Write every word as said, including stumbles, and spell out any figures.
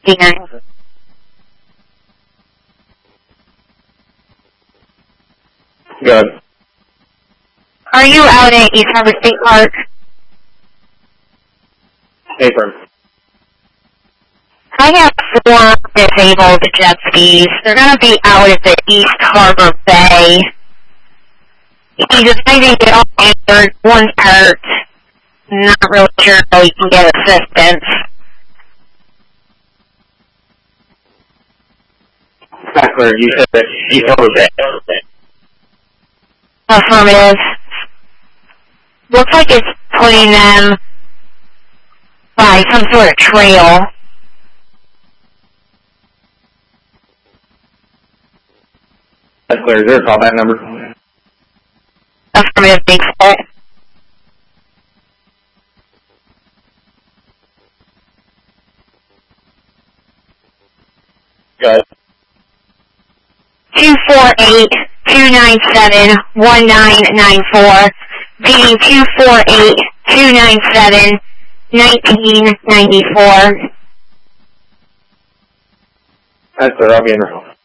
sixty-nine. Good. Are you out at East Harbor State Park? Apron. I have four disabled jet skis. They're going to be out at the East Harbor Bay. He just maybe get all injured. One's hurt. Not really sure how he can get assistance. Heckler, you said that East Harbor Bay. Affirmative. Looks like it's putting them by some sort of trail. Heckler, is there a callback number? Affirmative, thanks. Good. two four eight, two nine seven, one nine nine four, beating two four eight, two nine seven, nineteen ninety-four. Heckler, I'll be in the